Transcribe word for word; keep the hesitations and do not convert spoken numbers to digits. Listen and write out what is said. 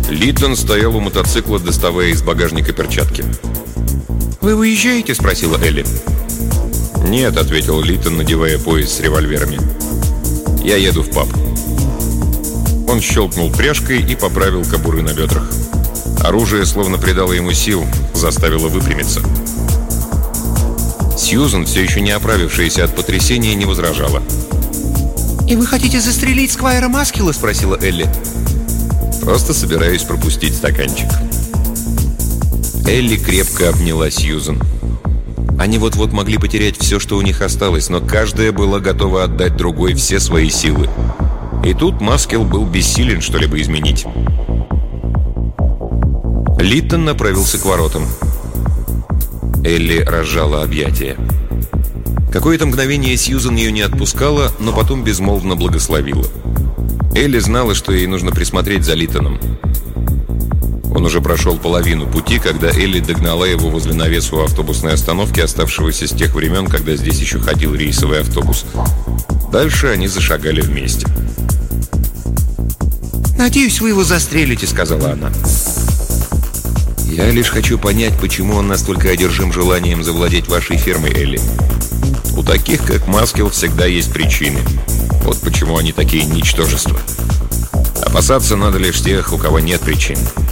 Литтон стоял у мотоцикла, доставая из багажника перчатки. «Вы уезжаете?» – спросила Элли. «Нет», – ответил Литтон, надевая пояс с револьверами. «Я еду в паб». Он щелкнул пряжкой и поправил кобуры на бедрах. Оружие словно придало ему сил, заставило выпрямиться. Сьюзан, все еще не оправившаяся от потрясения, не возражала. «И вы хотите застрелить Сквайра Маскила?» – спросила Элли. «Просто собираюсь пропустить стаканчик». Элли крепко обняла Сьюзан. Они вот-вот могли потерять все, что у них осталось, но каждая была готова отдать другой все свои силы. И тут Маскил был бессилен что-либо изменить. Литтон направился к воротам. Элли разжала объятия. Какое-то мгновение Сьюзан ее не отпускала, но потом безмолвно благословила. Элли знала, что ей нужно присмотреть за Литтоном. Он уже прошел половину пути, когда Элли догнала его возле навеса у автобусной остановки, оставшегося с тех времен, когда здесь еще ходил рейсовый автобус. Дальше они зашагали вместе. «Надеюсь, вы его застрелите», — сказала она. «Я лишь хочу понять, почему он настолько одержим желанием завладеть вашей фермой, Элли. У таких, как Маскил, всегда есть причины. Вот почему они такие ничтожества. Опасаться надо лишь тех, у кого нет причин».